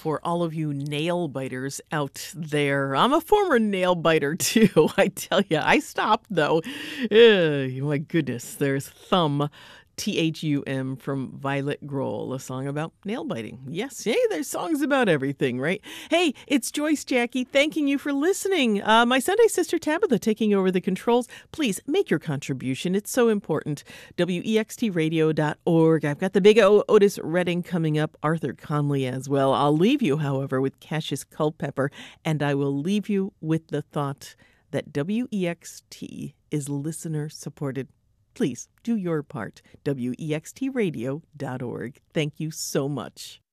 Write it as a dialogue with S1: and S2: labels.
S1: for all of you nail biters out there. I'm a former nail biter, too. I tell you, I stopped, though. My goodness, there's Thumb. Thum from Violet Grohl, a song about nail biting. Yes, hey, there's songs about everything, right? Hey, it's Joyce Jackie thanking you for listening. My Sunday sister Tabitha taking over the controls. Please make your contribution. It's so important. WEXTradio.org. I've got the big Otis Redding coming up, Arthur Conley as well. I'll leave you, however, with Cassius Culpepper, and I will leave you with the thought that WEXT is listener-supported. Please do your part. WEXTradio.org. Thank you so much.